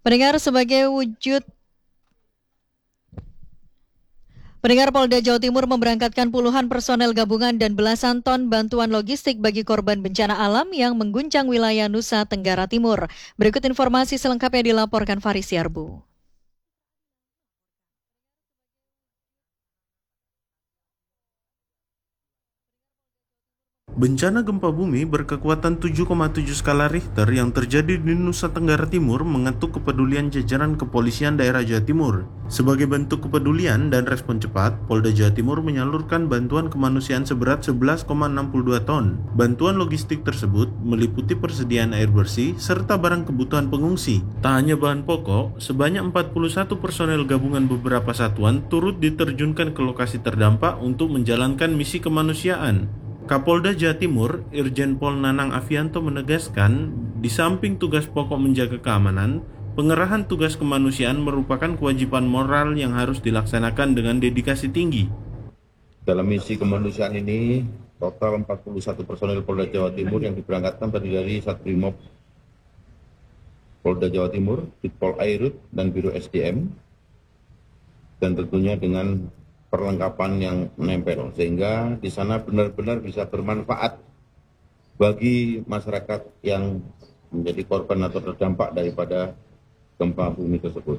Pendengar, sebagai wujud Pendengar, Polda Jawa Timur memberangkatkan puluhan personel gabungan dan belasan ton bantuan logistik bagi korban bencana alam yang mengguncang wilayah Nusa Tenggara Timur. Berikut informasi selengkapnya dilaporkan Faris Yarbu. Bencana gempa bumi berkekuatan 7,7 skala Richter yang terjadi di Nusa Tenggara Timur mengetuk kepedulian jajaran kepolisian daerah Jawa Timur. Sebagai bentuk kepedulian dan respon cepat, Polda Jawa Timur menyalurkan bantuan kemanusiaan seberat 11,62 ton. Bantuan logistik tersebut meliputi persediaan air bersih serta barang kebutuhan pengungsi. Tak hanya bahan pokok, sebanyak 41 personel gabungan beberapa satuan turut diterjunkan ke lokasi terdampak untuk menjalankan misi kemanusiaan. Kapolda Jawa Timur, Irjen Pol Nanang Afianto menegaskan, di samping tugas pokok menjaga keamanan, pengerahan tugas kemanusiaan merupakan kewajiban moral yang harus dilaksanakan dengan dedikasi tinggi. Dalam misi kemanusiaan ini, total 41 personel Polda Jawa Timur yang diberangkatkan terdiri dari Satbrimob Polda Jawa Timur, Ditpol Airut, dan Biro SDM, dan tentunya dengan perlengkapan yang menempel, sehingga di sana benar-benar bisa bermanfaat bagi masyarakat yang menjadi korban atau terdampak daripada gempa bumi tersebut.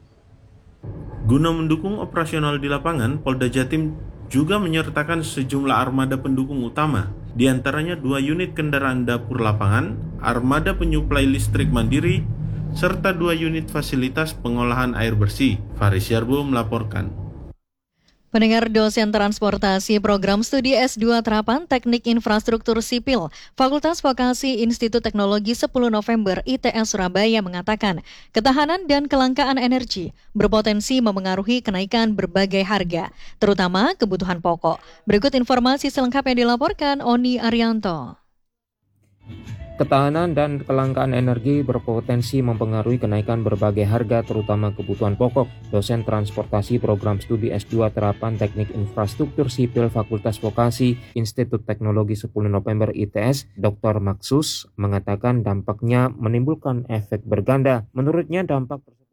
Guna mendukung operasional di lapangan, Polda Jatim juga menyertakan sejumlah armada pendukung utama, di antaranya 2 unit kendaraan dapur lapangan, armada penyuplai listrik mandiri, serta 2 unit fasilitas pengolahan air bersih. Faris Yarbu melaporkan. Pendengar, dosen transportasi program studi S2 Terapan Teknik Infrastruktur Sipil, Fakultas Vokasi Institut Teknologi 10 November ITS Surabaya mengatakan, ketahanan dan kelangkaan energi berpotensi memengaruhi kenaikan berbagai harga, terutama kebutuhan pokok. Berikut informasi selengkapnya dilaporkan Oni Arianto. Ketahanan dan kelangkaan energi berpotensi mempengaruhi kenaikan berbagai harga, terutama kebutuhan pokok. Dosen transportasi program studi S2 Terapan Teknik Infrastruktur Sipil Fakultas Vokasi Institut Teknologi 10 November ITS, Dr. Maksus, mengatakan dampaknya menimbulkan efek berganda. Menurutnya, dampak tersebut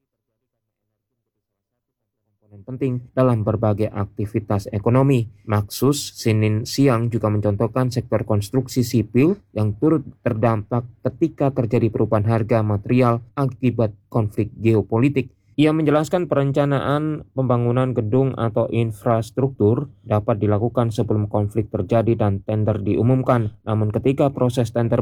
penting dalam berbagai aktivitas ekonomi. Maksus Senin siang juga mencontohkan sektor konstruksi sipil yang turut terdampak ketika terjadi perubahan harga material akibat konflik geopolitik. Ia menjelaskan perencanaan pembangunan gedung atau infrastruktur dapat dilakukan sebelum konflik terjadi dan tender diumumkan. Namun ketika proses tender